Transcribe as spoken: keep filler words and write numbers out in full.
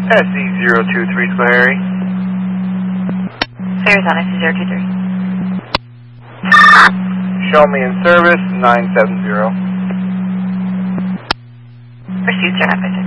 S C zero two three Square. Arizona S C zero two three. Show me in service nine seven zero. Pursuit, sir.